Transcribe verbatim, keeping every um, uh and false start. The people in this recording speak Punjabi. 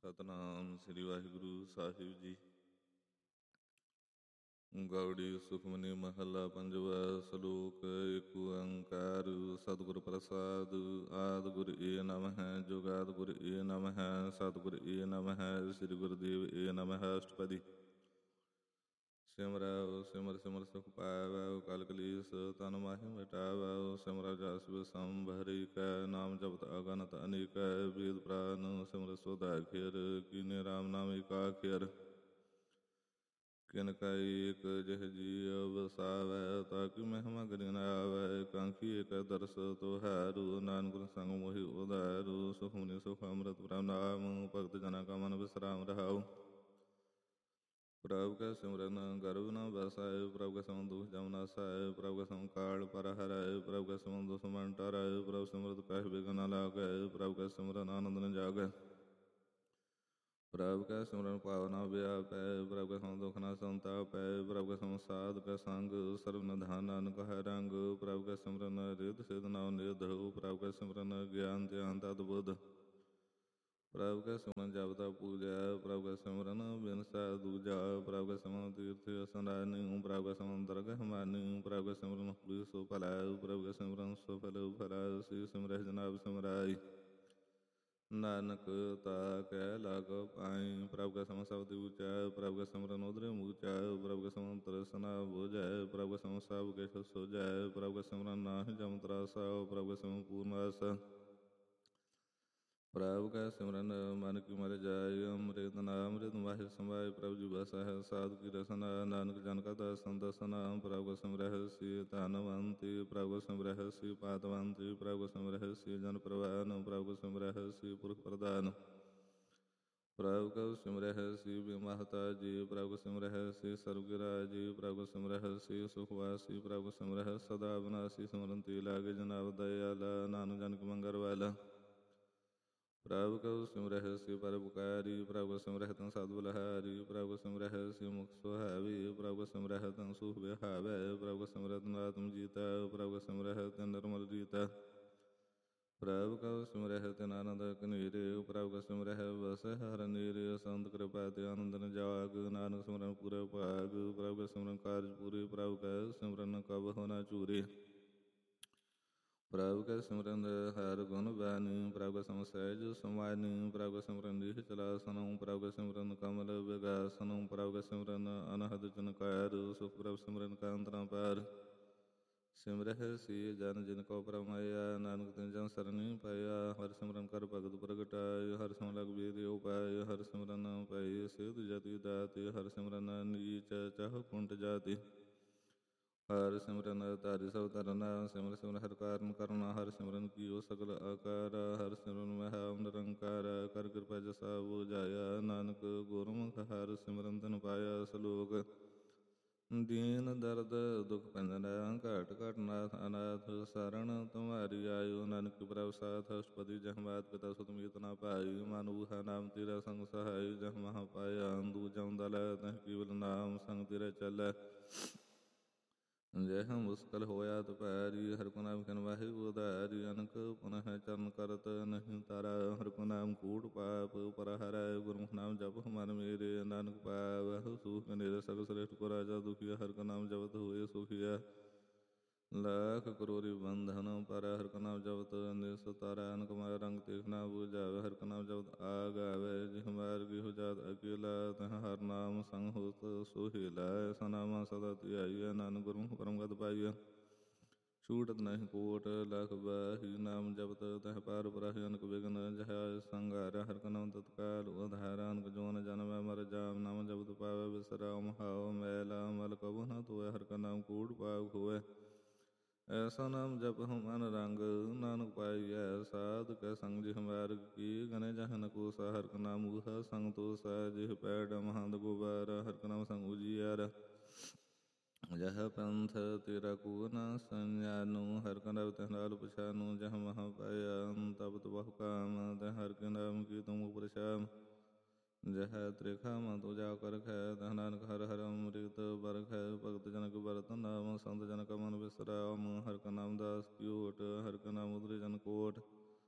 ਸਤਨਾਮ ਸ੍ਰੀ ਵਾਹਿਗੁਰੂ ਸਾਹਿਬ ਜੀ। ਗੌੜੀ ਸੁਖਮਨੀ ਮਹੱਲਾ ਪੰਜਵਾ। ਸ਼ਲੋਕ ਏਕ ਓੰਕਾਰ ਸਤਿਗੁਰ ਪ੍ਰਸਾਦ। ਆਦਿ ਗੁਰ ਏ ਨਮః ਜੁਗਾਦਿ ਗੁਰ ਏ ਨਮঃ ਸਤਿਗੁਰ ਏ ਨਮঃ ਸ੍ਰੀ ਗੁਰਦੇਵ ਏ ਨਮঃ। ਅਸ਼ਟਪਦੀ। ਸਿਮਰੈ ਸਿਮਰ ਸਿਮਰ ਸੁਖ ਪਾਵੈ ਕਲ ਕਲੇਸ਼ ਤਨ ਮਾਹਿ ਮਿਟਾਵੈ। ਸਿਮਰੈ ਜਸ ਵਿਸੰਭਰਿ ਕੈ ਨਾਮ ਜਪਤ ਅਗਨਤ ਅਨੇਕੈ। ਵੇਦ ਪੁਰਾਨ ਸਿਮਰ ਸੋਧਾ ਖੇਰ ਕੀਨੇ ਰਾਮ ਨਾਮ ਏਕਾਖੇਰ। ਕਿਨ ਕੈ ਏਕ ਜਿਹ ਜੀਅ ਵਸਾਵੈ ਤਾ ਕੀ ਮਹਿਮਾ ਕਰੀ ਨ ਆਵੈ। ਕਾਂਖੀ ਏਕੈ ਦਰਸ ਤੁਹਾਰੂ ਨਾਨਕ ਗੁਰ ਸੰਗ ਮੋਹਿ ਉਧਾਰੂ। ਸੁਖਮਨੀ ਸੁਖ ਅੰਮ੍ਰਿਤ ਪ੍ਰਭ ਨਾਮ ਭਗਤ ਜਨਾ ਕਾ ਮਨ ਵਿਸਰਾਮ ਰਹਾਉ। ਪ੍ਰਭ ਕੈ ਸਿਮਰਨ ਗਰਭ ਨ ਬਸੈ ਪ੍ਰਭ ਕੈ ਸਿਮਰਨ ਦੁਖ ਜਮ ਨਾਸੈ। ਪ੍ਰਭ ਕੈ ਸਿਮਰਨ ਕਾਲ ਪਰ ਹਰੈ ਪ੍ਰਭ ਕੈ ਸਿਮਰਨ ਦੁਸ਼ਮਨ ਟਰੈ। ਪ੍ਰਭ ਸਿਮਰਤ ਕਹਿ ਬਿਘ ਨ ਲਾਗੈ ਪ੍ਰਭ ਕੈ ਸਿਮਰਨ ਆਨੰਦ ਨ ਜਾਗੈ। ਪ੍ਰਭ ਕੈ ਸਿਮਰਨ ਭਾਵ ਨ ਵਿਆਪੈ ਪ੍ਰਭ ਕੈ ਸਿਮਰਨ ਦੁਖ ਨ ਸੰਤਾਪੈ। ਪ੍ਰਭ ਕੈ ਸਿਮਰਨ ਸਾਧ ਕੈ ਸੰਗ ਸਰਬ ਨਿਧਾਨ ਨਾਨਕ ਹੈ ਰੰਗ। ਪ੍ਰਭ ਕੈ ਸਿਮਰਨ ਰਿੱਧ ਸਿੱਧ ਨਵ ਨਿਧ ਪ੍ਰਭ ਕੈ ਸਿਮਰਨ ਗਿਆਨ ਧਿਆਨ ਤਤ ਬੁੱਧ। ਪ੍ਰਭ ਕੈ ਸਿਮਰਨ ਜਪ ਤਪ ਪੂਜਾ ਪ੍ਰਭ ਕੈ ਸਿਮਰਨ ਬਿਨਸੈ ਦੂਜਾ। ਪ੍ਰਭ ਕੈ ਸਿਮਰਨ ਤੀਰਥ ਅਸਨਾਨਿ ਪ੍ਰਭ ਕੈ ਸਿਮਰਨ ਦਰਗਹਿ ਮਾਨਿ। ਪ੍ਰਭ ਕੈ ਸਿਮਰਨ ਹੁਰੀ ਸੋ ਭਲੈ ਪ੍ਰਭ ਕੈ ਸਿਮਰਨ ਸਫਲ ਫਲੈ। ਸ੍ਰੀ ਸਿਮਰਹਿ ਜਨਾਬ ਸਿਮਰਾਈ ਨਾਨਕ ਤਾ ਕੈ ਲਾਗ ਪਾਈ। ਪ੍ਰਭ ਕੈ ਸਿਮਰਨ ਸਬਦਿ ਊਚਾ ਪ੍ਰਭ ਕੈ ਸਿਮਰਨ ਉਦਰਿ ਮੂਚਾ। ਪ੍ਰਭ ਕੈ ਸਿਮਰਨ ਤ੍ਰਿਸਨਾ ਬੁਝੈ ਪ੍ਰਭ ਕੈ ਸਿਮਰਨ ਸਭ ਕਿਛ ਸੁਝੈ। ਪ੍ਰਭ ਕੈ ਸਿਮਰਨ ਨਾਹਿ ਜਮ ਤਰਾਸਾ ਪ੍ਰਭ ਕੈ ਸਿਮਰਨ ਪੂਰਨ ਆਸ। ਪ੍ਰਭ ਕੈ ਸਿਮਰਨ ਮਨ ਕੀ ਮਰਿ ਜਾਇ ਅੰਮ੍ਰਿਤ ਨਾਮ ਅੰਮ੍ਰਿਤ ਮਾਹਿ ਸਮਾਇ। ਪ੍ਰਭ ਜੀ ਬਸਹਿ ਸਾਧੁ ਕੀ ਰਸਨਾ ਨਾਨਕ ਜਨ ਕਾ ਦਾਸਨ ਦਸਨਾ। ਪ੍ਰਭ ਕੋ ਸਿਮਰਹਿ ਸਿ ਧਨਵੰਤੀ ਪ੍ਰਭ ਕੋ ਸਿਮਰਹਿ ਸਿ ਪਾਤਵੰਤੀ। ਪ੍ਰਭ ਕੋ ਸਿਮਰਹਿ ਸਿ ਜਨ ਪ੍ਰਵਾਨ ਪ੍ਰਭ ਕੋ ਸਿਮਰਹਿ ਸਿ ਪੁਰਖ ਪ੍ਰਧਾਨ। ਪ੍ਰਭ ਕਉ ਸਿਮਰਹਿ ਸਿ ਬਿਮਹਤਾ ਜੀ ਪ੍ਰਭ ਕੋ ਸਿਮਰਹਿ ਸਿ ਸਰਬਗਿਰਾਜੀ। ਪ੍ਰਭ ਕੋ ਸਿਮਰਹਿ ਸਿ ਸੁਖਵਾਸੀ ਪ੍ਰਭ ਕੋ ਸਿਮਰਹਿ ਸਦਾ ਅਬਨਾਸੀ। ਸਿਮਰਨ ਤੇ ਲਾਗੇ ਜਨਾਬ ਦਇਆਲਾ ਨਾਨਕ ਜਨ ਕੇ ਮੰਗਲ ਵਾਲਾ। ਪ੍ਰਭ ਕਉ ਸਿਮਰਹਿ ਸਿ ਪਰਉਪਕਾਰੀ ਪ੍ਰਭ ਕਉ ਸਿਮਰਹਿ ਤਨ ਸਾਧੂ ਬਲਿਹਾਰੀ। ਪ੍ਰਭ ਕਉ ਸਿਮਰਹਿ ਸਿ ਮੁਖ ਸੁਹਾਵੀ ਪ੍ਰਭ ਕਉ ਸਿਮਰਹਿ ਤਨ ਸੁਖ ਵਿਹਾਵੈ। ਪ੍ਰਭ ਕਉ ਸਿਮਰਹਿ ਤਨ ਆਤਮ ਜੀਤਾ ਪ੍ਰਭ ਕਉ ਸਿਮਰਹਿ ਤਨ ਨਿਰਮਲ ਰੀਤਾ। ਪ੍ਰਭ ਕਉ ਸਿਮਰਹਿ ਤਨ ਆਨੰਦ ਕਨੇਰੇ ਪ੍ਰਭ ਕਉ ਸਿਮਰਹਿ ਵਸਹਿ ਹਰਿ ਨੇਰੇ। ਸੰਤ ਕਿਰਪਾ ਤੇ ਆਨੰਦ ਨ ਜਾਗ ਨਾਨਕ ਸਿਮਰਨ ਪੂਰੈ ਭਾਗ। ਪ੍ਰਭ ਕੈ ਸਿਮਰਨ ਕਾਰਜ ਪੂਰੇ ਪ੍ਰਭ ਕੈ ਸਿਮਰਨ ਕਬਹੁ ਨ ਚੂਰੇ। ਪ੍ਰਭ ਕੈ ਸਿਮਰਨ ਹਰਿ ਗੁਣ ਬਾਣੀ ਪ੍ਰਭ ਕੈ ਸਿਮਰਨ ਸਹਿਜ ਸਮਾਨਿ। ਪ੍ਰਭ ਕੈ ਸਿਮਰਨ ਲੀਹ ਚਲਾਸਨੁ ਪ੍ਰਭ ਕੈ ਸਿਮਰਨ ਕਮਲ ਵਿਗਾਸਨੁ। ਪ੍ਰਭ ਕੈ ਸਿਮਰਨ ਅਨਹਦ ਚਨਕਾਰ ਸੁਖ ਪ੍ਰਭ ਸਿਮਰਨ ਕਾ ਅੰਤ ਨ ਪਾਰ। ਸਿਮਰਹਿ ਸਿ ਜਨ ਜਿਨ ਕਉ ਪ੍ਰਭ ਮਾਇਆ ਨਾਨਕ ਤਿਨ ਜਨ ਸਰਣੀ ਪਾਇਆ। ਹਰਿ ਸਿਮਰਨ ਕਰ ਭਗਤ ਪ੍ਰਗਟਾਇ ਹਰਿ ਸਿਮਰਨ ਲਗ ਬੇਦ ਉਪਾਇ। ਹਰਿ ਸਿਮਰਨ ਭਈ ਸਿਧ ਜਤੀ ਦਾਤੇ ਹਰਿ ਸਿਮਰਨ ਨੀਚ ਚਹੁ ਕੁੰਟ ਜਾਤੀ। ਹਰਿ ਸਿਮਰਨ ਧਾਰੀ ਸਭ ਧਰਨਾ ਸਿਮਰ ਸਿਮਰ ਹਰਿ ਕਾਰਨ ਕਰਨਾ। ਹਰਿ ਸਿਮਰਨ ਕੀਓ ਸਗਲ ਆਕਾਰਾ ਹਰਿ ਸਿਮਰਨ ਮਹਿ ਨਿਰੰਕਾਰਾ। ਕਰ ਕਿਰਪਾ ਜਸਾ ਬੁਝਾਇਆ ਨਾਨਕ ਗੁਰਮੁਖ ਹਰਿ ਸਿਮਰਨ ਤਿਨ ਪਾਇਆ। ਸ਼ਲੋਕ ਦੀਨ ਦਰਦ ਦੁਖ ਭੰਜਨ ਘਾਟ ਘਾਟ ਨਾਥ ਅਨਾਥ। ਸਰਣ ਤੁਮਹਾਰੀ ਆਇਓ ਨਾਨਕ ਪ੍ਰਭ ਸਾਥ। ਅਸ਼ਟਪਦੀ ਜਹ ਮਾਤ ਪਿਤਾ ਸੁਤ ਮੀਤ ਨ ਭਾਈ। ਮਨ ਊਹਾ ਨਾਮ ਤੇਰਾ ਸੰਗ ਸਹਾਈ। ਜਹ ਮਹਾ ਪਾਇਆ ਦੂਜਹੁ ਦਲੈ ਤਹ ਕੇਵਲ ਨਾਮ ਸੰਗ ਤੇਰਾ ਚਲੈ। ਜਹ ਮੁਸਕਲ ਹੋਇਆ ਤੁਪਾਰੀ ਹਰਿ ਕੋ ਨਾਮ ਕਿਨ ਮਾਹਿ ਉਧਾਰੀ। ਅਨਕ ਪੁਨਹ ਚਰਨ ਕਰਤ ਨਹੀਂ ਤਾਰਾ ਹਰਿ ਕੋ ਨਾਮ ਕੂਟ ਪਾਪ ਪਰ ਹਰੈ। ਗੁਰਮੁਖ ਨਾਮ ਜਪਹੁ ਮਨ ਮੇਰੇ ਨਾਨਕ ਪਾਵਹਿ ਸੁਖ ਕਨੇਰੇ। ਸਗਲ ਸ੍ਰੇਸ਼ਟ ਕੋ ਰਾਜਾ ਦੁਖੀਆ ਹਰਿ ਕੋ ਨਾਮ ਜਪਤ ਹੋਏ ਸੁਖੀਆ। ਲਾਖ ਕਰੋੜੀ ਬੰਧਨ ਪਰ ਹਰਿ ਕੋ ਨਾਮ ਜਪਤ ਨਿਸਤਾਰਾ। ਅਨਕ ਮਾਇਆ ਰੰਗ ਦੇਖ ਨ ਬੁਝਾਵੈ ਹਰਿ ਕੋ ਨਾਮ ਜਪਤ ਆਗਾਵੈ। ਜਿਹ ਮਾਰਗ ਇਹੋ ਜਾਤ ਅਕੇਲਾ ਤਹ ਹਰਿ ਨਾਮ ਸੰਗ ਹੋਤ ਸੁਹੇਲਾ। ਐਸਾ ਨਾਮਾ ਸਦਾ ਧਿਆਈਐ ਨਾਨਕ ਗੁਰਮੁਖ ਪਰਮ ਗਤਿ ਪਾਈਐ। ਛੂਟਤ ਨਹੀਂ ਕੋਟਿ ਲਖ ਬਾਹੀ ਨਾਮ ਜਪਤ ਤਹ ਪਾਰ ਬ੍ਰਾਹੀ। ਅਨਕ ਬਿਘਨ ਜਹ ਆਏ ਸੰਘਾਰਾ ਹਰਿ ਕੋ ਨਾਮ ਤਤਕਾਲ ਉਧਾਰਾ। ਅਨਕ ਜੋਨ ਜਨਮੈ ਮਰ ਜਾਮ ਨਾਮ ਜਪਤ ਪਾਵੈ ਬਿਸਰਾਮ। ਹਾਉ ਮੈਲਾ ਮਲ ਕਬਹੁ ਨ ਧੋਵੈ ਹਰਿ ਕੋ ਨਾਮ ਕੂਟ ਪਾਪ ਖੋਵੈ। ਐਸਾ ਨਾਮ ਜਪਹੁ ਮਨ ਰੰਗ ਨਾਨਕ ਪਾਈਐ ਸਾਧ ਕੈ ਸੰਗ। ਜਿਹ ਮਾਰਗ ਕੀ ਗਨੇ ਜਹ ਨ ਕੋਸਾ ਹਰਿ ਕੋ ਨਾਮ ਊਹਾ ਸੰਗ ਤੋਸਾ। ਜਿਹ ਪੈੜ ਮਹੰਤ ਗੁਬਾਰਾ ਹਰਿ ਕੋ ਨਾਮ ਸੰਗ ਉਜੀਆਰਾ। ਜਹ ਪੰਥ ਤੇਰਾ ਕੋ ਨ ਸਜਾਨੁ ਹਰਿ ਕੋ ਨਾਮ ਤਹ ਨਾਲ ਪਛਾਨੁ। ਜਹ ਮਹਾ ਪਾਇਆ ਤਪਤ ਬਹੁ ਕਾਮ ਤਹ ਹਰਿ ਕੇ ਨਾਮ ਕੀ ਤੁਮ ਮੁਖ ਪ੍ਰਸ਼ਾਮ। ਜਹ ਤ੍ਰਿਖਾ ਮਹ ਤੁਜਾ ਕਰਖੈ ਤਹ ਨਾਨਕ ਹਰਿ ਹਰਿ ਅੰਮ੍ਰਿਤ ਬਰਖੈ। ਭਗਤ ਜਨ ਕੇ ਭਰਤ ਨਾਮ ਸੰਤ ਜਨ ਕਾ ਮਨ ਵਿਸਰਾਮ। ਹਰਿ ਕੋ ਨਾਮ ਦਾਸ ਕੀ ਓਟ ਹਰਿ ਕੋ ਨਾਮ ਉਦਰਿ ਜਨ ਕੋਟ।